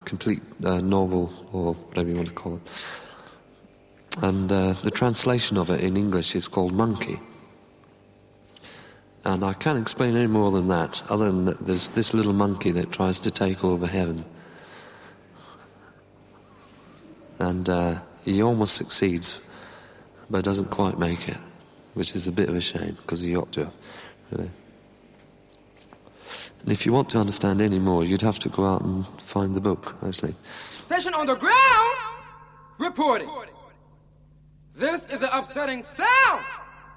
complete novel, or whatever you want to call it. And the translation of it in English is called Monkey. And I can't explain any more than that, other than that there's this little monkey that tries to take over heaven. And he almost succeeds, but doesn't quite make it, which is a bit of a shame, because he ought to have, really. And if you want to understand any more, you'd have to go out and find the book, actually. Station on the ground, reporting. This is an upsetting sound.